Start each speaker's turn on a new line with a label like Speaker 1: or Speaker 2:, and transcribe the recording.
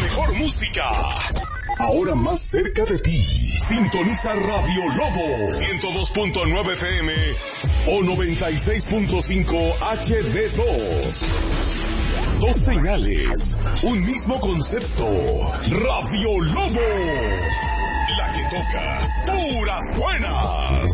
Speaker 1: mejor música. Ahora más cerca de ti. Sintoniza Radio Lobo 102.9 FM o 96.5 HD2. Dos señales, un mismo concepto. Radio Lobo, la que toca puras buenas.